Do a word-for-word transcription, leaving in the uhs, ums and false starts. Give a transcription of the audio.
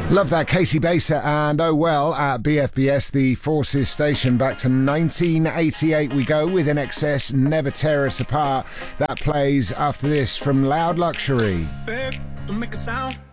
Love that, Katie Baser and Oh Well at B F B S, the Forces station. Back to nineteen eighty-eight we go with In Excess, Never Tear Us Apart. That plays after this from Loud Luxury. Babe, don't make a sound.